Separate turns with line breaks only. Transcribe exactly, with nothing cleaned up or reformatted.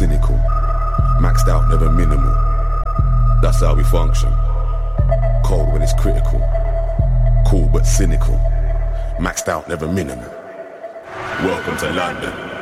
cynical. Maxed out, never minimal. That's how we function. Cold when it's critical. Cool but cynical. Maxed out, never minimal. Welcome to London.